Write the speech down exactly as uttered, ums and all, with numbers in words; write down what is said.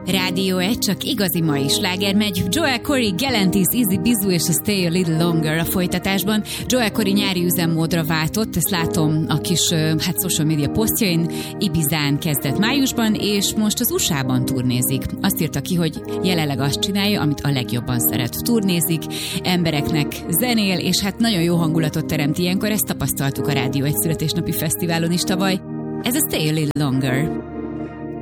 Rádió egy, csak igazi mai sláger megy. Joel Corey, Galantis, Easy Bizu és a Stay a Little Longer a folytatásban. Joel Corey nyári üzemmódra váltott, ezt látom a kis hát social media posztjain. Ibizán kezdett májusban, és most az u es á-ban turnézik. Azt írta ki, hogy jelenleg azt csinálja, amit a legjobban szeret. Turnézik, embereknek zenél, és hát nagyon jó hangulatot teremt ilyenkor. Ezt tapasztaltuk a Rádió egy születésnapi fesztiválon is tavaly. Ez a Stay a Little Longer.